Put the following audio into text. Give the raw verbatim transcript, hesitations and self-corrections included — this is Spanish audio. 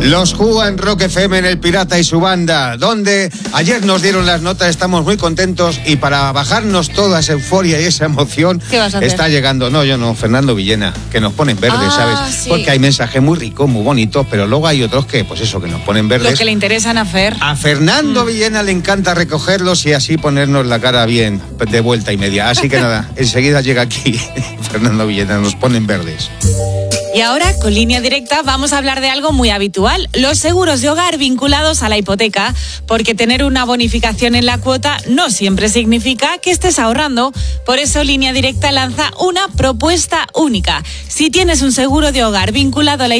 Los Who en Rock F M en El Pirata y su banda, donde ayer nos dieron las notas, estamos muy contentos y para bajarnos toda esa euforia y esa emoción, ¿qué vas a hacer? Está llegando, no, yo no, Fernando Villena, que nos ponen verdes, ah, ¿sabes? Sí. Porque hay mensajes muy ricos, muy bonitos, pero luego hay otros que, pues eso, que nos ponen verdes. Lo que le interesan a Fer. A Fernando mm. Villena le encanta recogerlos y así ponernos la cara bien, de vuelta y media. Así que nada, enseguida llega aquí Fernando Villena, nos ponen verdes. Y ahora, con Línea Directa, vamos a hablar de algo muy habitual, los seguros de hogar vinculados a la hipoteca, porque tener una bonificación en la cuota no siempre significa que estés ahorrando. Por eso, Línea Directa lanza una propuesta única. Si tienes un seguro de hogar vinculado a la